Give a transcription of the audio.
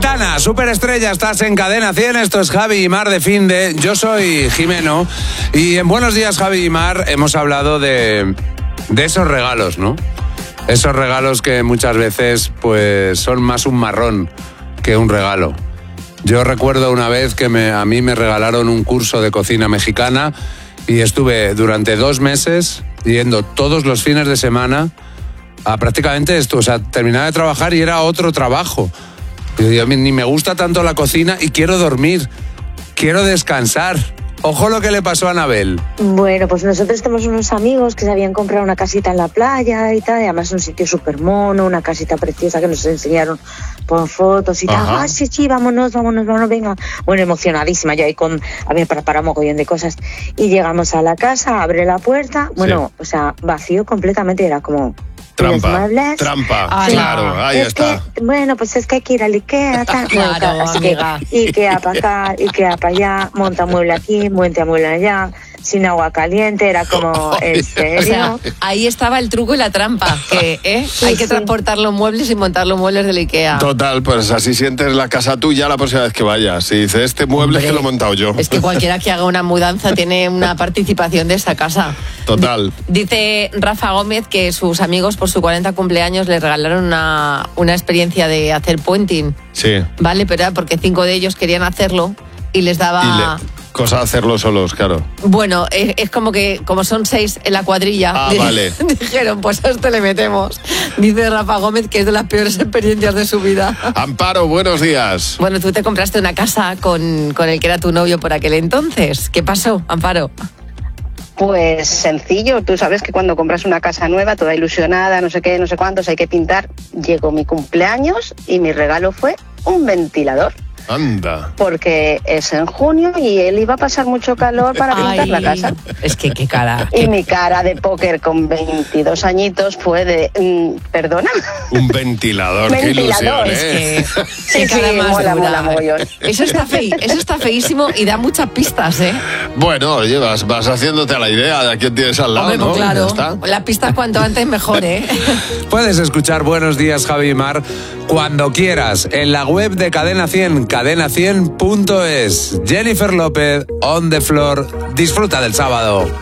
Aitana, superestrella, estás en Cadena 100, esto es Javi y Mar de Finde, yo soy Jimeno y en Buenos Días Javi y Mar hemos hablado de esos regalos, ¿no? Esos regalos que muchas veces pues son más un marrón que un regalo. Yo recuerdo una vez que a mí me regalaron un curso de cocina mexicana y estuve durante 2 meses yendo todos los fines de semana a prácticamente esto, o sea, terminaba de trabajar y era otro trabajo. Y a mí ni me gusta tanto la cocina y quiero dormir, quiero descansar. Ojo lo que le pasó a Anabel. Bueno, pues nosotros tenemos unos amigos que se habían comprado una casita en la playa y tal, y además un sitio súper mono, una casita preciosa que nos enseñaron por fotos y tal. Ah, sí, vámonos, venga. Bueno, emocionadísima, yo ahí había preparado un mogollón de cosas. Y llegamos a la casa, abre la puerta, bueno, sí. O sea, vacío completamente, era como... Trampa, sí. Claro, ahí está. Bueno, pues es que hay que ir al Ikea, tal. Claro, así que Ikea para acá, Ikea para allá, monta mueble aquí, monta mueble allá, sin agua caliente, era como, ¿en serio? O sea, ahí estaba el truco y la trampa, que hay que transportar los muebles y montar los muebles del Ikea. Total, pues así sientes la casa tuya la próxima vez que vayas. Y dices, este mueble es que lo he montado yo. Es que cualquiera que haga una mudanza tiene una participación de esa casa. Total. Dice Rafa Gómez que sus amigos por su 40 cumpleaños le regalaron una experiencia de hacer puenting. Sí. Vale, pero era porque 5 de ellos querían hacerlo y les daba... Cosa de hacerlo solos, claro. Bueno, es como que, como son 6 en la cuadrilla, vale. Dijeron, pues a este le metemos. Dice Rafa Gómez que es de las peores experiencias de su vida. Amparo, buenos días. Bueno, tú te compraste una casa con el que era tu novio por aquel entonces. ¿Qué pasó, Amparo? Pues sencillo, tú sabes que cuando compras una casa nueva, toda ilusionada, no sé qué, no sé cuántos, hay que pintar. Llegó mi cumpleaños y mi regalo fue un ventilador. Anda. Porque es en junio y él iba a pasar mucho calor para pintar la casa. Es que qué cara. Y mi cara de póker con 22 añitos fue de... ¿Perdona? Un ventilador, qué ilusión, ¿eh? Es que, sí, cara más mola mogollón. Eso está feísimo y da muchas pistas, ¿eh? Bueno, oye, vas haciéndote a la idea de a quién tienes al lado, hombre, ¿no? Claro, las pistas cuanto antes mejor, ¿eh? Puedes escuchar Buenos Días, Javi y Mar, cuando quieras, en la web de Cadena 100, cadena100.es. Jennifer López, On the Floor. Disfruta del sábado.